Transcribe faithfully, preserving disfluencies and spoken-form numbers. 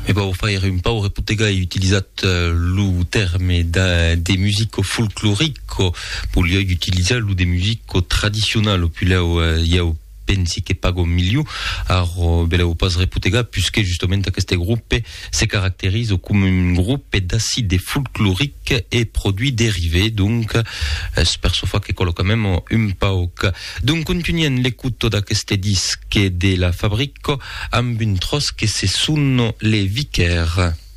E va fare un po' reputega e utilizzat lo terme da de musico folclorico, pour lui utiliser lo de musico tradizionale, puis là io pensi che pago milieu, alors bella o pas reputega puisque justement queste gruppe se caractérise comme un groupe d'acide folklorique et produits dérivés, donc spero fa che quello quand même un po'. Donc continuiamo l'écoute da queste dische de la Fabrico amb un tros che se sono les vicaires.